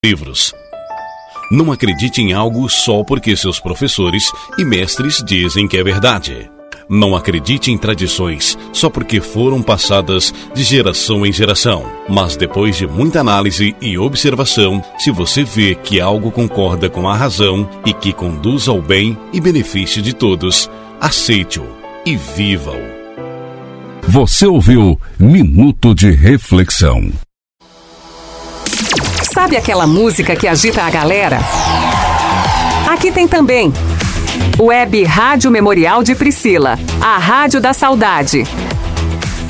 livros. Não acredite em algo só porque seus professores e mestres dizem que é verdade. Não acredite em tradições só porque foram passadas de geração em geração. Mas depois de muita análise e observação, se você vê que algo concorda com a razão e que conduz ao bem e benefício de todos, aceite-o e viva-o. Você ouviu Minuto de Reflexão. Sabe aquela música que agita a galera? Aqui tem também. Web Rádio Memorial de Priscila, a Rádio da Saudade.